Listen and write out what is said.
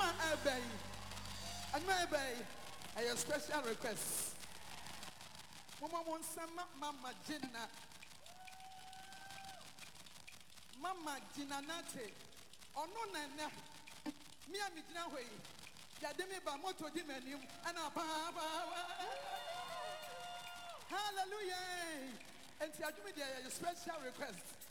A special request. Mama wants some Mama Gina. Mama Gina Nate. Oh no, Nana. Me and Gina way. Yademi ba moto di menu. Ana hallelujah. And see, I give me a special request.